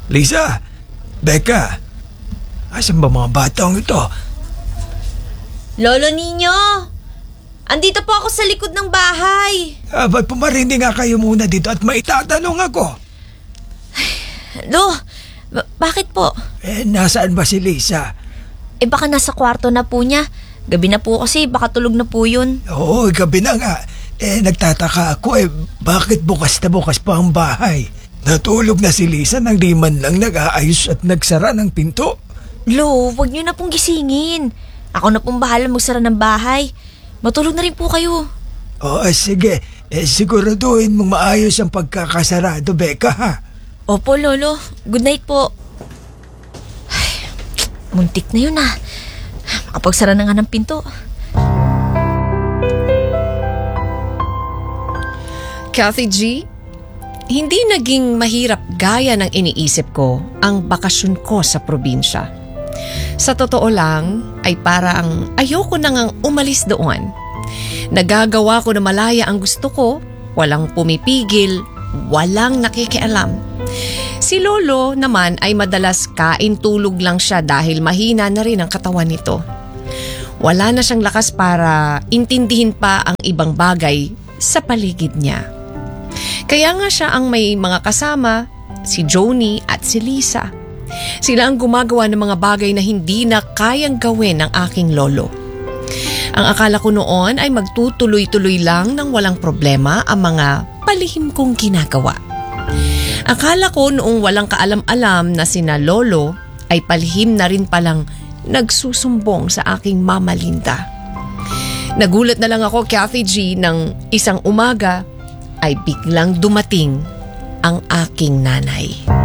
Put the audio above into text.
Lisa, Becca, asan ba mga batang ito? Lolo Nino, andito po ako sa likod ng bahay. Ba't pumarindi nga kayo muna dito at maitatanong ako? Lo, bakit po? Nasaan ba si Lisa? Baka nasa kwarto na po niya. Gabi na po kasi, baka tulog na po yun. Oo, gabi na nga. Nagtataka ako bakit bukas na bukas pa ang bahay? Natulog na si Lisa nang di man lang nag-aayos at nagsara ng pinto. Lo, wag niyo na pong gisingin. Ako na pong bahala magsara ng bahay. Matulog na rin po kayo. Oo, sige. Siguraduhin mong maayos ang pagkakasarado, Becca, ha? Opo, Lolo. Good night po. Ay, muntik na yun, Makapagsara na nga ng pinto. Kathy G, hindi naging mahirap gaya ng iniisip ko ang bakasyon ko sa probinsya. Sa totoo lang ay parang ayoko nang umalis doon. Nagagawa ko na malaya ang gusto ko, walang pumipigil, walang nakikialam. Si Lolo naman ay madalas kain tulog lang siya dahil mahina na rin ang katawan nito. Wala na siyang lakas para intindihin pa ang ibang bagay sa paligid niya. Kaya nga siya ang may mga kasama, si Joni at si Lisa. Sila ang gumagawa ng mga bagay na hindi na kayang gawin ng aking lolo. Ang akala ko noon ay magtutuloy-tuloy lang ng walang problema ang mga palihim kong ginagawa. Akala ko noong walang kaalam-alam na sina lolo ay palihim na rin palang nagsusumbong sa aking mama Linda. Nagulat na lang ako, Kathy G, ng isang umaga ay biglang dumating ang aking nanay.